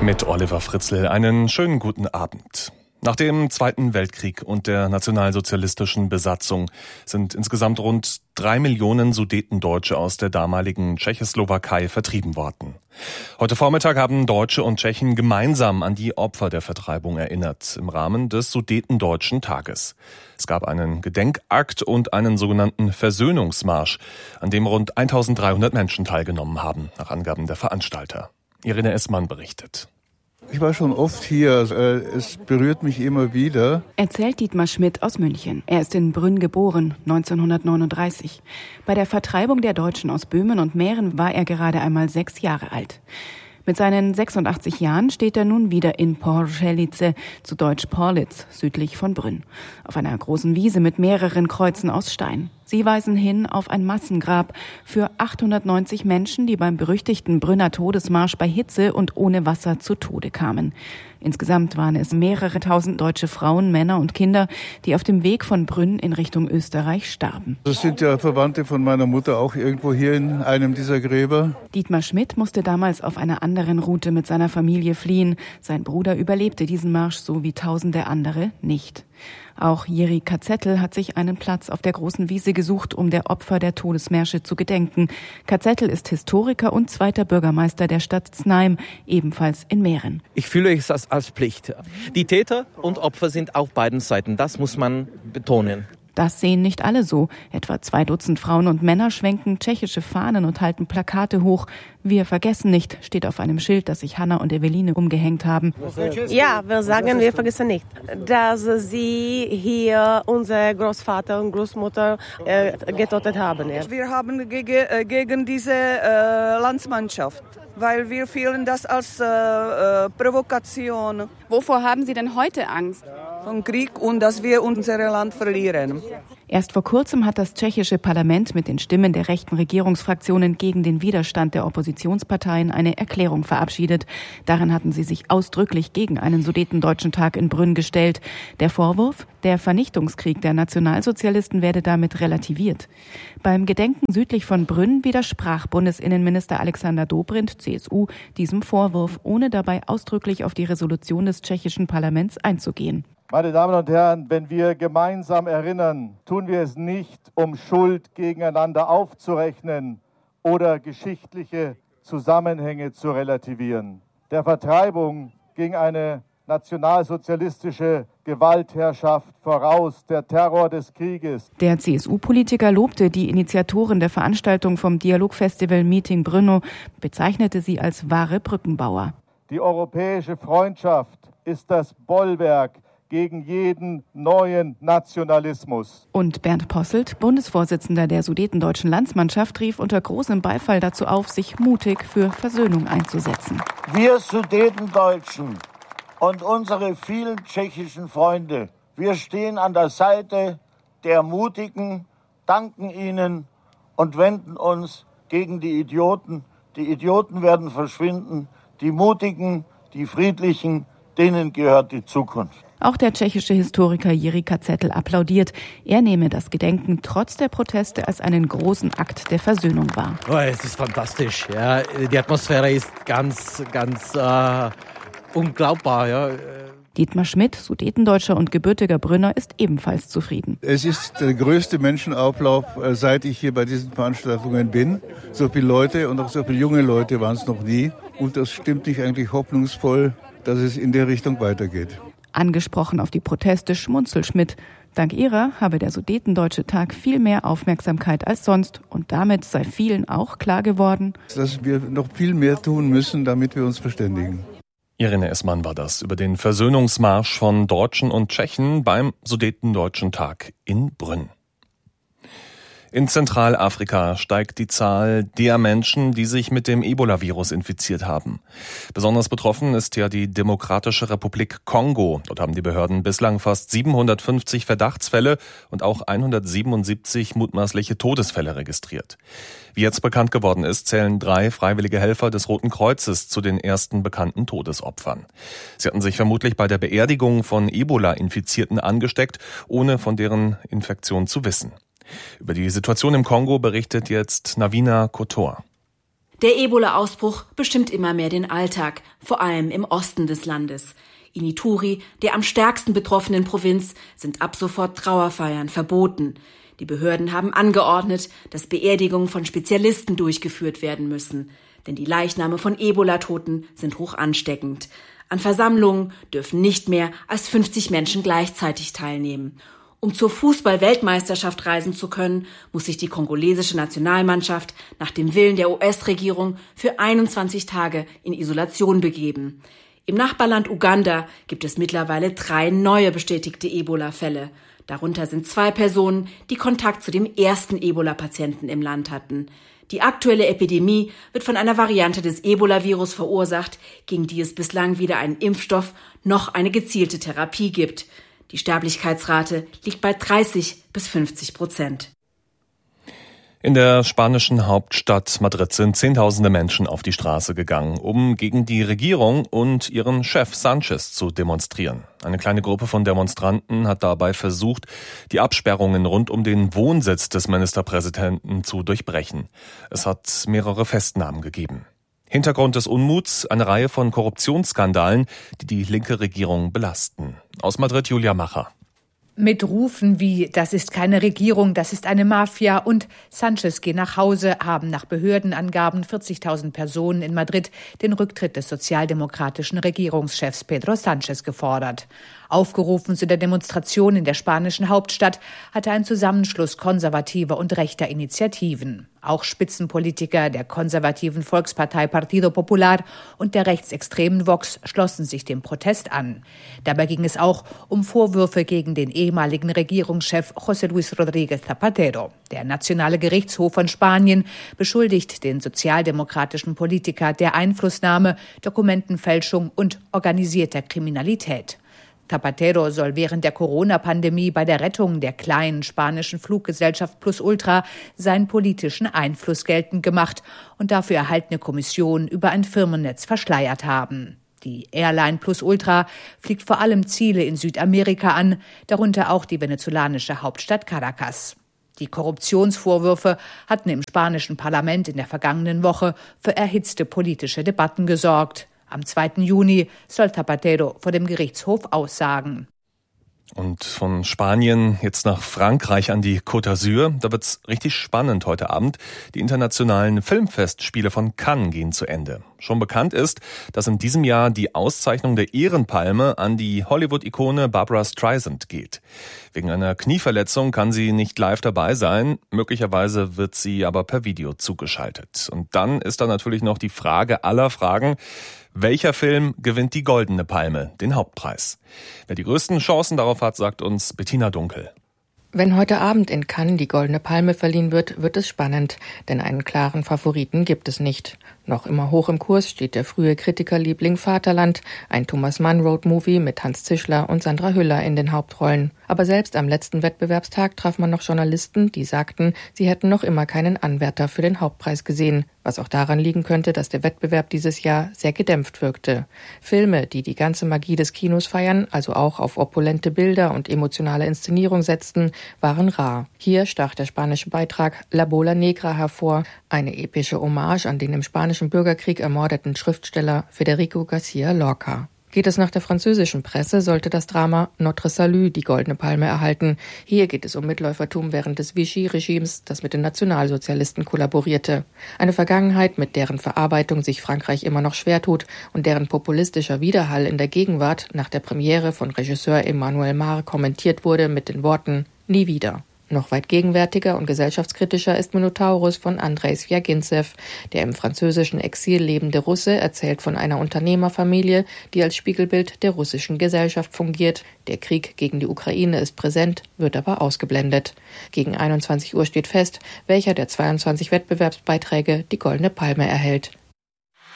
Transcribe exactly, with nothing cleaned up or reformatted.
Mit Oliver Fritzl einen schönen guten Abend. Nach dem Zweiten Weltkrieg und der nationalsozialistischen Besatzung sind insgesamt rund drei Millionen Sudetendeutsche aus der damaligen Tschechoslowakei vertrieben worden. Heute Vormittag haben Deutsche und Tschechen gemeinsam an die Opfer der Vertreibung erinnert, im Rahmen des Sudetendeutschen Tages. Es gab einen Gedenkakt und einen sogenannten Versöhnungsmarsch, an dem rund eintausenddreihundert Menschen teilgenommen haben, nach Angaben der Veranstalter. Irene Essmann berichtet. Ich war schon oft hier, es berührt mich immer wieder. Erzählt Dietmar Schmidt aus München. Er ist in Brünn geboren, neunzehnhundertneununddreißig. Bei der Vertreibung der Deutschen aus Böhmen und Mähren war er gerade einmal sechs Jahre alt. Mit seinen sechsundachtzig Jahren steht er nun wieder in Porschelice, zu Deutsch Porlitz, südlich von Brünn, auf einer großen Wiese mit mehreren Kreuzen aus Stein. Sie weisen hin auf ein Massengrab für achthundertneunzig Menschen, die beim berüchtigten Brünner Todesmarsch bei Hitze und ohne Wasser zu Tode kamen. Insgesamt waren es mehrere tausend deutsche Frauen, Männer und Kinder, die auf dem Weg von Brünn in Richtung Österreich starben. Das sind ja Verwandte von meiner Mutter auch irgendwo hier in einem dieser Gräber. Dietmar Schmidt musste damals auf einer anderen Route mit seiner Familie fliehen. Sein Bruder überlebte diesen Marsch, so wie tausende andere nicht. Auch Jiří Kazettel hat sich einen Platz auf der großen Wiese gesucht, um der Opfer der Todesmärsche zu gedenken. Kazettel ist Historiker und zweiter Bürgermeister der Stadt Znaim, ebenfalls in Mähren. Ich fühle es als, als Pflicht. Die Täter und Opfer sind auf beiden Seiten, das muss man betonen. Das sehen nicht alle so. Etwa zwei Dutzend Frauen und Männer schwenken tschechische Fahnen und halten Plakate hoch. Wir vergessen nicht, steht auf einem Schild, das sich Hanna und Eveline umgehängt haben. Ja, wir sagen, wir vergessen nicht, dass sie hier unser Großvater und Großmutter äh, getötet haben. Ja. Wir haben gegen, äh, gegen diese äh, Landsmannschaft, weil wir fühlen das als äh, äh, Provokation. Wovor haben Sie denn heute Angst? Vom Krieg und dass wir unser Land verlieren. Erst vor kurzem hat das tschechische Parlament mit den Stimmen der rechten Regierungsfraktionen gegen den Widerstand der Oppositionsparteien eine Erklärung verabschiedet. Darin hatten sie sich ausdrücklich gegen einen Sudetendeutschen Tag in Brünn gestellt. Der Vorwurf, der Vernichtungskrieg der Nationalsozialisten werde damit relativiert. Beim Gedenken südlich von Brünn widersprach Bundesinnenminister Alexander Dobrindt, C S U, diesem Vorwurf, ohne dabei ausdrücklich auf die Resolution des tschechischen Parlaments einzugehen. Meine Damen und Herren, wenn wir gemeinsam erinnern, tun wir es nicht, um Schuld gegeneinander aufzurechnen oder geschichtliche Zusammenhänge zu relativieren. Der Vertreibung ging eine nationalsozialistische Gewaltherrschaft voraus, der Terror des Krieges. Der C S U-Politiker lobte die Initiatoren der Veranstaltung vom Dialogfestival Meeting Brno, bezeichnete sie als wahre Brückenbauer. Die europäische Freundschaft ist das Bollwerk gegen jeden neuen Nationalismus. Und Bernd Posselt, Bundesvorsitzender der Sudetendeutschen Landsmannschaft, rief unter großem Beifall dazu auf, sich mutig für Versöhnung einzusetzen. Wir Sudetendeutschen und unsere vielen tschechischen Freunde, wir stehen an der Seite der Mutigen, danken ihnen und wenden uns gegen die Idioten. Die Idioten werden verschwinden, die Mutigen, die Friedlichen, denen gehört die Zukunft. Auch der tschechische Historiker Jiří Kazettel applaudiert. Er nehme das Gedenken trotz der Proteste als einen großen Akt der Versöhnung wahr. Oh, es ist fantastisch. Ja. Die Atmosphäre ist ganz, ganz äh, unglaubbar. Ja. Dietmar Schmidt, Sudetendeutscher und gebürtiger Brünner, ist ebenfalls zufrieden. Es ist der größte Menschenauflauf, seit ich hier bei diesen Veranstaltungen bin. So viele Leute und auch so viele junge Leute waren es noch nie. Und das stimmt mich eigentlich hoffnungsvoll, dass es in der Richtung weitergeht. Angesprochen auf die Proteste schmunzelt Schmidt. Dank ihrer habe der Sudetendeutsche Tag viel mehr Aufmerksamkeit als sonst und damit sei vielen auch klar geworden, dass wir noch viel mehr tun müssen, damit wir uns verständigen. Irene Essmann war das über den Versöhnungsmarsch von Deutschen und Tschechen beim Sudetendeutschen Tag in Brünn. In Zentralafrika steigt die Zahl der Menschen, die sich mit dem Ebola-Virus infiziert haben. Besonders betroffen ist ja die Demokratische Republik Kongo. Dort haben die Behörden bislang fast siebenhundertfünfzig Verdachtsfälle und auch hundertsiebenundsiebzig mutmaßliche Todesfälle registriert. Wie jetzt bekannt geworden ist, zählen drei freiwillige Helfer des Roten Kreuzes zu den ersten bekannten Todesopfern. Sie hatten sich vermutlich bei der Beerdigung von Ebola-Infizierten angesteckt, ohne von deren Infektion zu wissen. Über die Situation im Kongo berichtet jetzt Navina Kotor. Der Ebola-Ausbruch bestimmt immer mehr den Alltag, vor allem im Osten des Landes. In Ituri, der am stärksten betroffenen Provinz, sind ab sofort Trauerfeiern verboten. Die Behörden haben angeordnet, dass Beerdigungen von Spezialisten durchgeführt werden müssen. Denn die Leichname von Ebola-Toten sind hoch ansteckend. An Versammlungen dürfen nicht mehr als fünfzig Menschen gleichzeitig teilnehmen. Um zur Fußball-Weltmeisterschaft reisen zu können, muss sich die kongolesische Nationalmannschaft nach dem Willen der U S-Regierung für einundzwanzig Tage in Isolation begeben. Im Nachbarland Uganda gibt es mittlerweile drei neue bestätigte Ebola-Fälle. Darunter sind zwei Personen, die Kontakt zu dem ersten Ebola-Patienten im Land hatten. Die aktuelle Epidemie wird von einer Variante des Ebola-Virus verursacht, gegen die es bislang weder einen Impfstoff noch eine gezielte Therapie gibt. Die Sterblichkeitsrate liegt bei dreißig bis fünfzig Prozent. In der spanischen Hauptstadt Madrid sind Zehntausende Menschen auf die Straße gegangen, um gegen die Regierung und ihren Chef Sánchez zu demonstrieren. Eine kleine Gruppe von Demonstranten hat dabei versucht, die Absperrungen rund um den Wohnsitz des Ministerpräsidenten zu durchbrechen. Es hat mehrere Festnahmen gegeben. Hintergrund des Unmuts: eine Reihe von Korruptionsskandalen, die die linke Regierung belasten. Aus Madrid Julia Macher. Mit Rufen wie „Das ist keine Regierung, das ist eine Mafia“ und „Sánchez, geh nach Hause“ haben nach Behördenangaben vierzigtausend Personen in Madrid den Rücktritt des sozialdemokratischen Regierungschefs Pedro Sánchez gefordert. Aufgerufen zu der Demonstration in der spanischen Hauptstadt hatte ein Zusammenschluss konservativer und rechter Initiativen. Auch Spitzenpolitiker der konservativen Volkspartei Partido Popular und der rechtsextremen Vox schlossen sich dem Protest an. Dabei ging es auch um Vorwürfe gegen den ehemaligen Regierungschef José Luis Rodríguez Zapatero. Der Nationale Gerichtshof von Spanien beschuldigt den sozialdemokratischen Politiker der Einflussnahme, Dokumentenfälschung und organisierter Kriminalität. Zapatero soll während der Corona-Pandemie bei der Rettung der kleinen spanischen Fluggesellschaft Plus Ultra seinen politischen Einfluss geltend gemacht und dafür erhaltene Kommission über ein Firmennetz verschleiert haben. Die Airline Plus Ultra fliegt vor allem Ziele in Südamerika an, darunter auch die venezolanische Hauptstadt Caracas. Die Korruptionsvorwürfe hatten im spanischen Parlament in der vergangenen Woche für erhitzte politische Debatten gesorgt. Am zweiten Juni soll Zapatero vor dem Gerichtshof aussagen. Und von Spanien jetzt nach Frankreich an die Côte d'Azur. Da wird's richtig spannend heute Abend. Die internationalen Filmfestspiele von Cannes gehen zu Ende. Schon bekannt ist, dass in diesem Jahr die Auszeichnung der Ehrenpalme an die Hollywood-Ikone Barbra Streisand geht. Wegen einer Knieverletzung kann sie nicht live dabei sein. Möglicherweise wird sie aber per Video zugeschaltet. Und dann ist da natürlich noch die Frage aller Fragen: Welcher Film gewinnt die Goldene Palme, den Hauptpreis? Wer die größten Chancen darauf hat, sagt uns Bettina Dunkel. Wenn heute Abend in Cannes die Goldene Palme verliehen wird, wird es spannend, denn einen klaren Favoriten gibt es nicht. Noch immer hoch im Kurs steht der frühe Kritikerliebling Vaterland, ein Thomas Mann-Road-Movie mit Hans Zischler und Sandra Hüller in den Hauptrollen. Aber selbst am letzten Wettbewerbstag traf man noch Journalisten, die sagten, sie hätten noch immer keinen Anwärter für den Hauptpreis gesehen. Was auch daran liegen könnte, dass der Wettbewerb dieses Jahr sehr gedämpft wirkte. Filme, die die ganze Magie des Kinos feiern, also auch auf opulente Bilder und emotionale Inszenierung setzten, waren rar. Hier stach der spanische Beitrag La Bola Negra hervor, eine epische Hommage an den im spanischen Bürgerkrieg ermordeten Schriftsteller Federico García Lorca. Geht es nach der französischen Presse, sollte das Drama Notre Salut die Goldene Palme erhalten. Hier geht es um Mitläufertum während des Vichy-Regimes, das mit den Nationalsozialisten kollaborierte. Eine Vergangenheit, mit deren Verarbeitung sich Frankreich immer noch schwer tut und deren populistischer Widerhall in der Gegenwart nach der Premiere von Regisseur Emmanuel Mar kommentiert wurde mit den Worten „Nie wieder“. Noch weit gegenwärtiger und gesellschaftskritischer ist Minotaurus von Andrei Swjagintsev. Der im französischen Exil lebende Russe erzählt von einer Unternehmerfamilie, die als Spiegelbild der russischen Gesellschaft fungiert. Der Krieg gegen die Ukraine ist präsent, wird aber ausgeblendet. Gegen einundzwanzig Uhr steht fest, welcher der zweiundzwanzig Wettbewerbsbeiträge die Goldene Palme erhält.